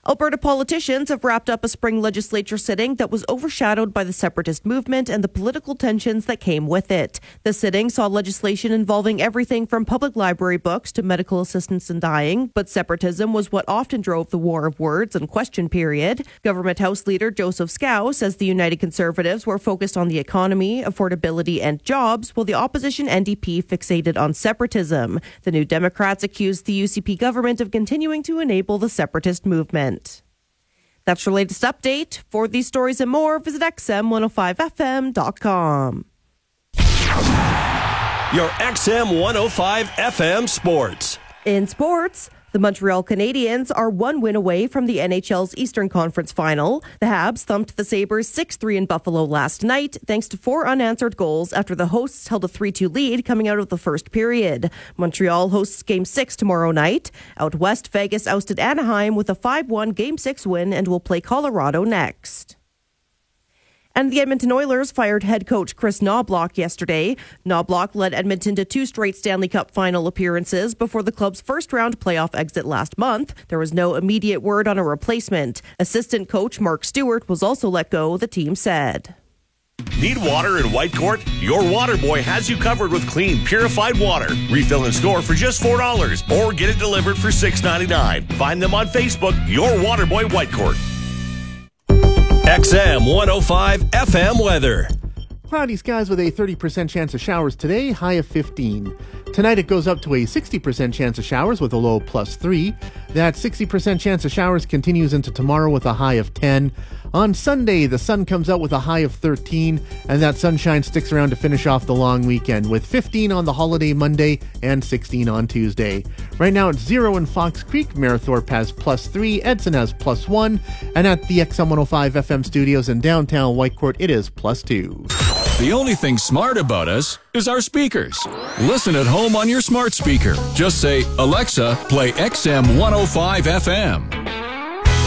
Alberta politicians have wrapped up a spring legislature sitting that was overshadowed by the separatist movement and the political tensions that came with it. The sitting saw legislation involving everything from public library books to medical assistance in dying, but separatism was what often drove the war of words and question period. Government House Leader Joseph Scow says the United Conservatives were focused on the economy, affordability and jobs, while the opposition NDP fixated on separatism. The New Democrats accused the UCP government of continuing to enable the separatist movement. That's your latest update. For these stories and more, visit xm105fm.com. Your XM 105 FM Sports. In sports, the Montreal Canadiens are one win away from the NHL's Eastern Conference Final. The Habs thumped the Sabres 6-3 in Buffalo last night, thanks to 4 unanswered goals after the hosts held a 3-2 lead coming out of the first period. Montreal hosts Game 6 tomorrow night. Out west, Vegas ousted Anaheim with a 5-1 Game 6 win and will play Colorado next. And the Edmonton Oilers fired head coach Chris Knobloch yesterday. Knobloch led Edmonton to 2 straight Stanley Cup final appearances before the club's first-round playoff exit last month. There was no immediate word on a replacement. Assistant coach Mark Stewart was also let go, the team said. Need water in Whitecourt? Your water boy has you covered with clean, purified water. Refill in store for just $4 or get it delivered for $6.99. Find them on Facebook, Your Waterboy Whitecourt. XM 105 FM weather. Cloudy skies with a 30% chance of showers today, high of 15. Tonight it goes up to a 60% chance of showers with a low +3. That 60% chance of showers continues into tomorrow with a high of 10. On Sunday, the sun comes out with a high of 13, and that sunshine sticks around to finish off the long weekend with 15 on the holiday Monday and 16 on Tuesday. Right now it's 0 in Fox Creek. Merithorpe has +3, Edson has +1, and at the XM 105 FM studios in downtown Whitecourt, it is +2. The only thing smart about us is our speakers. Listen at home on your smart speaker. Just say, Alexa, play XM 105 FM.